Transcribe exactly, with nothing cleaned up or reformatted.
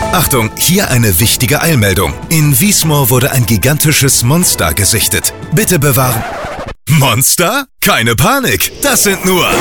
Achtung, hier eine wichtige Eilmeldung. In Wiesmoor wurde ein gigantisches Monster gesichtet. Bitte bewahren... Monster? Keine Panik, das sind nur...